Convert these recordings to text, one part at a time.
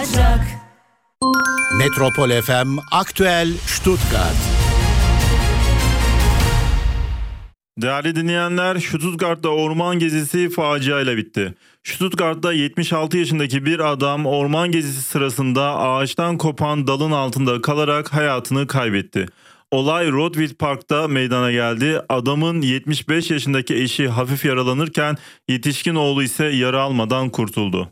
Metropol FM Aktüel Stuttgart. Değerli dinleyenler, Stuttgart'ta orman gezisi faciayla bitti. Stuttgart'ta 76 yaşındaki bir adam orman gezisi sırasında ağaçtan kopan dalın altında kalarak hayatını kaybetti. Olay Rottweil Park'ta meydana geldi. Adamın 75 yaşındaki eşi hafif yaralanırken yetişkin oğlu ise yara almadan kurtuldu.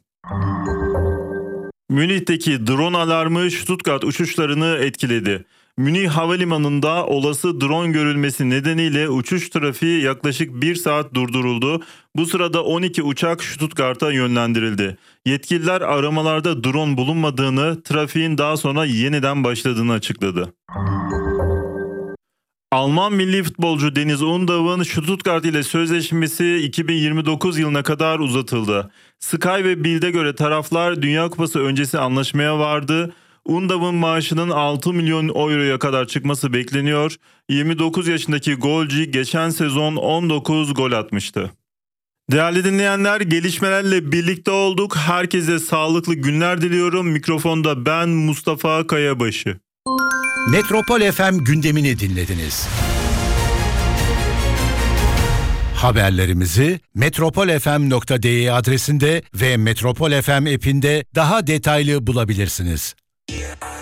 Münih'teki drone alarmı Stuttgart uçuşlarını etkiledi. Münih Havalimanı'nda olası drone görülmesi nedeniyle uçuş trafiği yaklaşık 1 saat durduruldu. Bu sırada 12 uçak Stuttgart'a yönlendirildi. Yetkililer aramalarda drone bulunmadığını, trafiğin daha sonra yeniden başladığını açıkladı. Alman milli futbolcu Deniz Undav'ın Stuttgart ile sözleşmesi 2029 yılına kadar uzatıldı. Sky ve Bild'e göre taraflar Dünya Kupası öncesi anlaşmaya vardı. Undav'ın maaşının 6 milyon euroya kadar çıkması bekleniyor. 29 yaşındaki golcü geçen sezon 19 gol atmıştı. Değerli dinleyenler, gelişmelerle birlikte olduk. Herkese sağlıklı günler diliyorum. Mikrofonda ben Mustafa Kayabaşı. Metropol FM gündemini dinlediniz. Haberlerimizi metropolfm.de adresinde ve Metropol FM app'inde daha detaylı bulabilirsiniz.